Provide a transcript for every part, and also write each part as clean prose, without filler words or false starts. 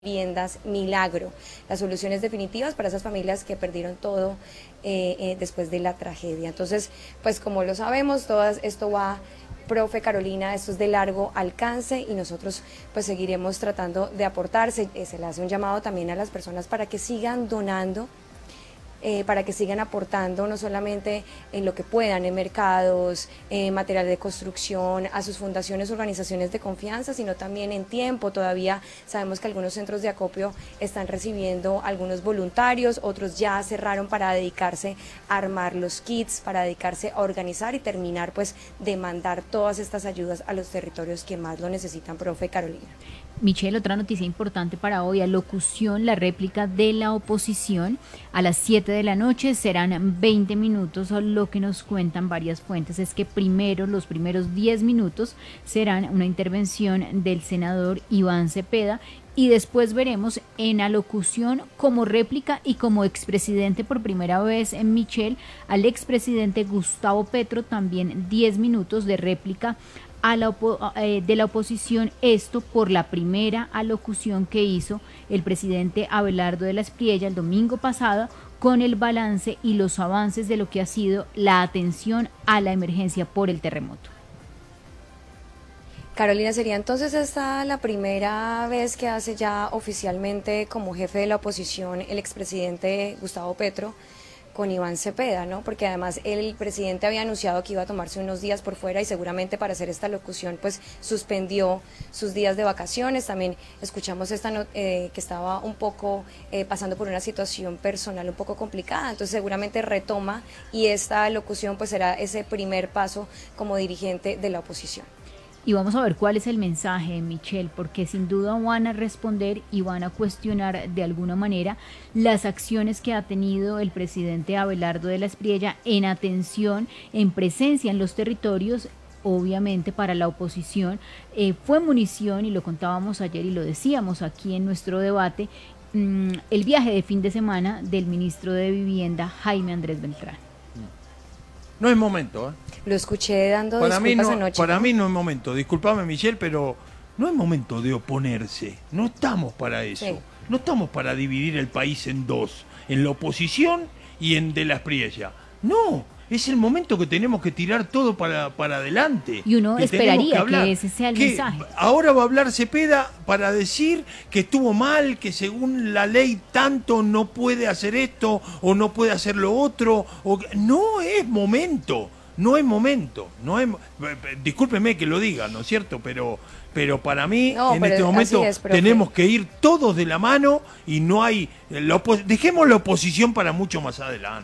Viviendas Milagro, las soluciones definitivas para esas familias que perdieron todo después de la tragedia. Entonces, pues como lo sabemos, esto va, profe Carolina, esto es de largo alcance y nosotros pues seguiremos tratando de aportar. Se le hace un llamado también a las personas para que sigan donando, para que sigan aportando no solamente en lo que puedan, en mercados, en material de construcción, a sus fundaciones, organizaciones de confianza, sino también en tiempo. Todavía sabemos que algunos centros de acopio están recibiendo algunos voluntarios, otros ya cerraron para dedicarse a armar los kits, para dedicarse a organizar y terminar pues de mandar todas estas ayudas a los territorios que más lo necesitan, profe Carolina. Michelle, otra noticia importante para hoy: alocución, la réplica de la oposición a las 7 de la noche, serán 20 minutos. Lo que nos cuentan varias fuentes es que los primeros 10 minutos serán una intervención del senador Iván Cepeda, y después veremos en alocución como réplica y como expresidente por primera vez en Michelle al expresidente Gustavo Petro, también 10 minutos de réplica de la oposición, esto por la primera alocución que hizo el presidente Abelardo de la Espriella el domingo pasado, con el balance y los avances de lo que ha sido la atención a la emergencia por el terremoto. Carolina, ¿sería entonces esta la primera vez que hace ya oficialmente como jefe de la oposición el expresidente Gustavo Petro con Iván Cepeda, ¿no? Porque además el presidente había anunciado que iba a tomarse unos días por fuera y seguramente para hacer esta locución pues suspendió sus días de vacaciones. También escuchamos que estaba un poco pasando por una situación personal un poco complicada, entonces seguramente retoma y esta locución pues será ese primer paso como dirigente de la oposición. Y vamos a ver cuál es el mensaje, Michelle, porque sin duda van a responder y van a cuestionar de alguna manera las acciones que ha tenido el presidente Abelardo de la Espriella en atención, en presencia en los territorios. Obviamente para la oposición fue munición, y lo contábamos ayer y lo decíamos aquí en nuestro debate, el viaje de fin de semana del ministro de Vivienda, Jaime Andrés Beltrán. No es momento, ¿eh? Lo escuché dando disculpas anoche. Para mí no es momento. Disculpame, Michelle, pero no es momento de oponerse. No estamos para eso. Sí. No estamos para dividir el país en dos, en la oposición y en de la Espriella. No, es el momento que tenemos que tirar todo para adelante. Y uno esperaría que ese sea el mensaje. Ahora va a hablar Cepeda para decir que estuvo mal, que según la ley tanto no puede hacer esto o no puede hacer lo otro. No es momento. No es momento, discúlpeme que lo diga, ¿no es cierto? Pero para mí, en este momento, tenemos que ir todos de la mano y no hay... dejemos la oposición para mucho más adelante.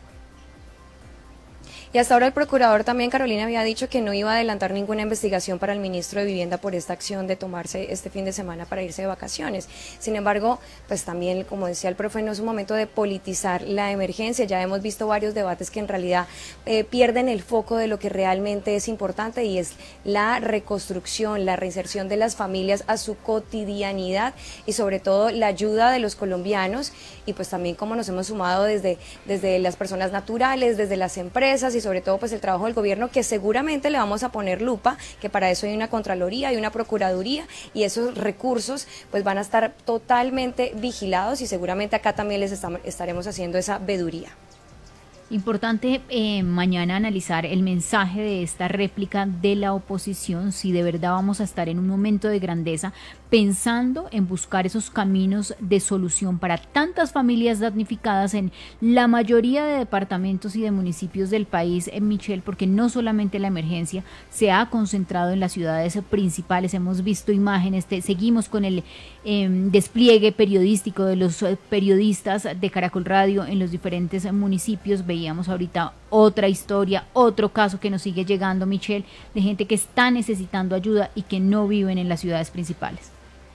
Y hasta ahora el procurador también, Carolina, había dicho que no iba a adelantar ninguna investigación para el ministro de Vivienda por esta acción de tomarse este fin de semana para irse de vacaciones. Sin embargo, pues también, como decía el profe, no es un momento de politizar la emergencia. Ya hemos visto varios debates que en realidad pierden el foco de lo que realmente es importante, y es la reconstrucción, la reinserción de las familias a su cotidianidad y sobre todo la ayuda de los colombianos, y pues también como nos hemos sumado desde las personas naturales, desde las empresas y sobre todo pues el trabajo del gobierno, que seguramente le vamos a poner lupa, que para eso hay una Contraloría, hay una Procuraduría, y esos recursos pues van a estar totalmente vigilados, y seguramente acá también les estaremos haciendo esa veeduría. Importante mañana analizar el mensaje de esta réplica de la oposición, si de verdad vamos a estar en un momento de grandeza pensando en buscar esos caminos de solución para tantas familias damnificadas en la mayoría de departamentos y de municipios del país, Michelle, porque no solamente la emergencia se ha concentrado en las ciudades principales. Hemos visto imágenes, seguimos con el despliegue periodístico de los periodistas de Caracol Radio en los diferentes municipios. Veíamos ahorita otra historia, otro caso que nos sigue llegando, Michelle, de gente que está necesitando ayuda y que no viven en las ciudades principales.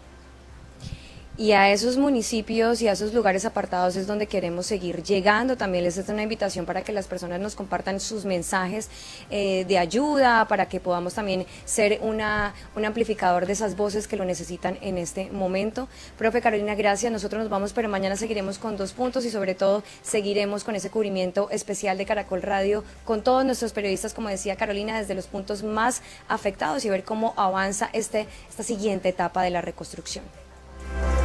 Y a esos municipios y a esos lugares apartados es donde queremos seguir llegando. También les es una invitación para que las personas nos compartan sus mensajes de ayuda, para que podamos también ser un amplificador de esas voces que lo necesitan en este momento. Profe Carolina, gracias. Nosotros nos vamos, pero mañana seguiremos con 2 puntos y sobre todo seguiremos con ese cubrimiento especial de Caracol Radio con todos nuestros periodistas, como decía Carolina, desde los puntos más afectados, y ver cómo avanza esta siguiente etapa de la reconstrucción.